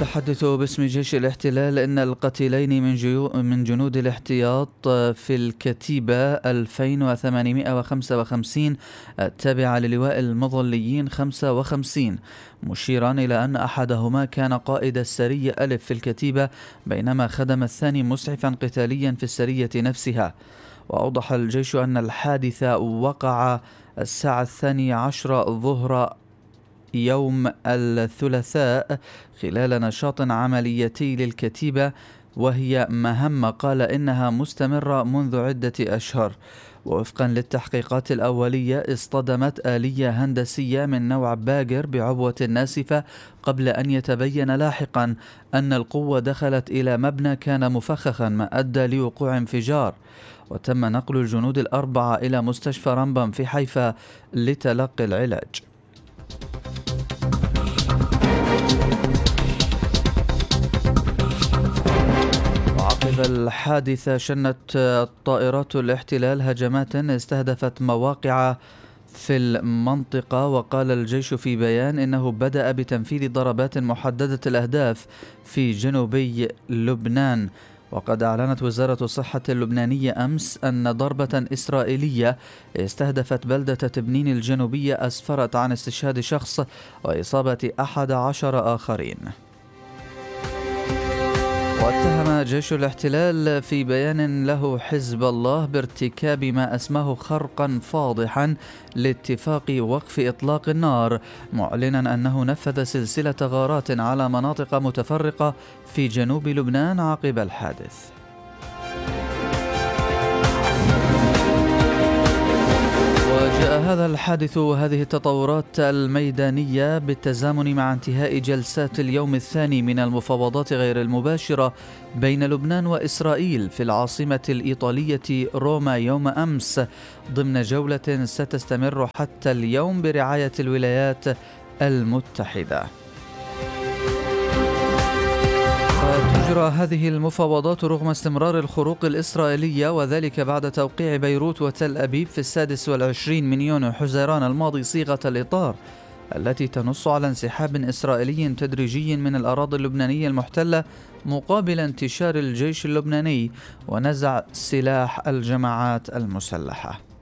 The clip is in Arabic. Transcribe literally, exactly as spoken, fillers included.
المتحدث باسم جيش الاحتلال إن القتيلين من, جيو من جنود الاحتياط في الكتيبة ألفين وثمانمائة وخمسة وخمسين التابعة للواء المظليين خمسة وخمسين، مشيرا إلى أن أحدهما كان قائد السرية ألف في الكتيبة بينما خدم الثاني مسعفا قتاليا في السرية نفسها. وأوضح الجيش أن الحادث وقع الساعة الثانية عشر ظهر يوم الثلاثاء خلال نشاط عمليتي للكتيبة، وهي مهمة قال إنها مستمرة منذ عدة أشهر. ووفقا للتحقيقات الأولية اصطدمت آلية هندسية من نوع باجر بعبوة ناسفة قبل أن يتبين لاحقا أن القوة دخلت إلى مبنى كان مفخخا ما أدى لوقوع انفجار. وتم نقل الجنود الأربعة إلى مستشفى رمبم في حيفا لتلقي العلاج. وعقب الحادثة شنت طائرات الاحتلال هجمات استهدفت مواقع في المنطقة، وقال الجيش في بيان إنه بدأ بتنفيذ ضربات محددة الأهداف في جنوبي لبنان. وقد أعلنت وزارة الصحة اللبنانية أمس أن ضربة إسرائيلية استهدفت بلدة تبنين الجنوبية أسفرت عن استشهاد شخص وإصابة أحد عشر آخرين. واتهم جيش الاحتلال في بيان له حزب الله بارتكاب ما أسماه خرقا فاضحا لاتفاق وقف إطلاق النار، معلنا أنه نفذ سلسلة غارات على مناطق متفرقة في جنوب لبنان عقب الحادث. وجاء هذا الحادث وهذه التطورات الميدانية بالتزامن مع انتهاء جلسات اليوم الثاني من المفاوضات غير المباشرة بين لبنان وإسرائيل في العاصمة الإيطالية روما يوم أمس، ضمن جولة ستستمر حتى اليوم برعاية الولايات المتحدة. تجرى هذه المفاوضات رغم استمرار الخروق الإسرائيلية، وذلك بعد توقيع بيروت وتل أبيب في السادس والعشرين من يونيو حزيران الماضي صيغة الإطار التي تنص على انسحاب إسرائيلي تدريجي من الأراضي اللبنانية المحتلة مقابل انتشار الجيش اللبناني ونزع سلاح الجماعات المسلحة.